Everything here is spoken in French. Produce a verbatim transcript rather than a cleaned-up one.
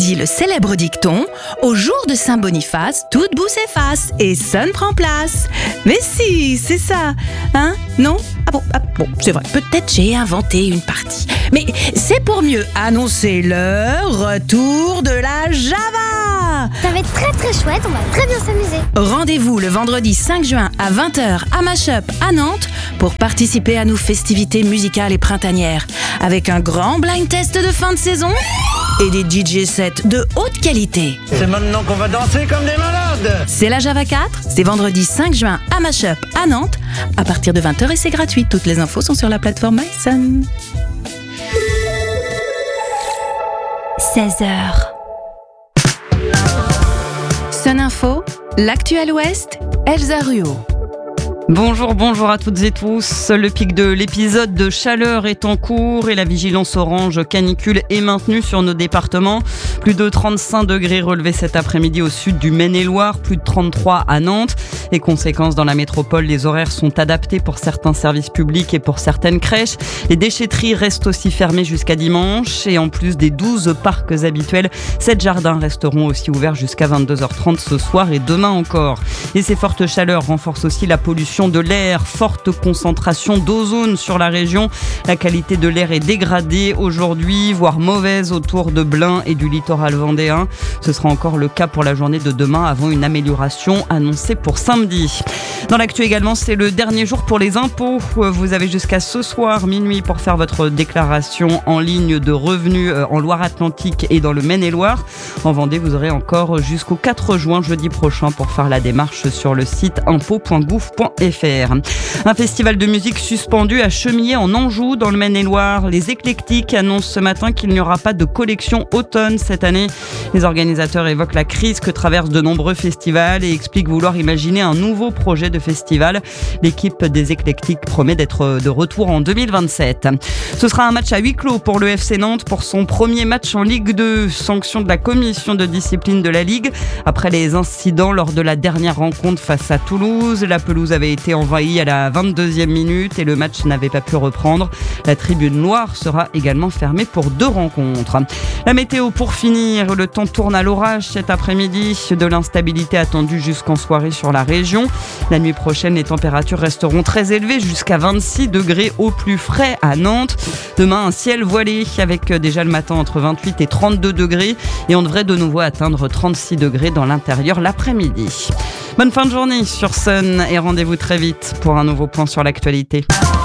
dit le célèbre dicton « Au jour de Saint-Boniface, toute boue s'efface et sonne prend place ». Mais si, c'est ça, hein? Non? Ah bon, ah bon, c'est vrai, peut-être j'ai inventé une partie. Mais c'est pour mieux annoncer le retour de la Java. Ça va être très très chouette, on va très bien s'amuser. Rendez-vous le vendredi cinq juin à vingt heures à Mashup à Nantes pour participer à nos festivités musicales et printanières avec un grand blind test de fin de saison et des D J sets de haute qualité. C'est maintenant qu'on va danser comme des malades. C'est la Java quatre, c'est vendredi cinq juin à Mashup à Nantes à partir de vingt heures et c'est gratuit. Toutes les infos sont sur la plateforme MySun. seize heures. Sun Info, l'actuel Ouest, Elsa Ruot. Bonjour, bonjour à toutes et tous. Le pic de l'épisode de chaleur est en cours et la vigilance orange canicule est maintenue sur nos départements. Plus de trente-cinq degrés relevés cet après-midi au sud du Maine-et-Loire, plus de trente-trois à Nantes. Et conséquence, dans la métropole, les horaires sont adaptés pour certains services publics et pour certaines crèches. Les déchetteries restent aussi fermées jusqu'à dimanche. Et en plus des douze parcs habituels, sept jardins resteront aussi ouverts jusqu'à vingt-deux heures trente ce soir et demain encore. Et ces fortes chaleurs renforcent aussi la pollution de l'air, forte concentration d'ozone sur la région. La qualité de l'air est dégradée aujourd'hui, voire mauvaise autour de Blain et du littoral vendéen. Ce sera encore le cas pour la journée de demain avant une amélioration annoncée pour samedi. Dans l'actu également, c'est le dernier jour pour les impôts. Vous avez jusqu'à ce soir minuit pour faire votre déclaration en ligne de revenus en Loire-Atlantique et dans le Maine-et-Loire. En Vendée, vous aurez encore jusqu'au quatre juin, jeudi prochain, pour faire la démarche sur le site impôts point gouv point f r. Un festival de musique suspendu à Chemillé en Anjou dans le Maine-et-Loire. Les Éclectiques annoncent ce matin qu'il n'y aura pas de collection automne cette année. Les organisateurs évoquent la crise que traversent de nombreux festivals et expliquent vouloir imaginer un nouveau projet de festival. L'équipe des Éclectiques promet d'être de retour en deux mille vingt-sept. Ce sera un match à huis clos pour le F C Nantes pour son premier match en Ligue deux. Sanction de la commission de discipline de la Ligue. Après les incidents lors de la dernière rencontre face à Toulouse, la pelouse avait été envahie à la vingt-deuxième minute et le match n'avait pas pu reprendre. La tribune noire sera également fermée pour deux rencontres. La météo pour finir, le temps tourne à l'orage cet après-midi, de l'instabilité attendue jusqu'en soirée sur la région. La nuit prochaine, les températures resteront très élevées jusqu'à vingt-six degrés au plus frais à Nantes. Demain, un ciel voilé avec déjà le matin entre vingt-huit et trente-deux degrés et on devrait de nouveau atteindre trente-six degrés dans l'intérieur l'après-midi. Bonne fin de journée sur Sun et rendez-vous très vite pour un nouveau point sur l'actualité.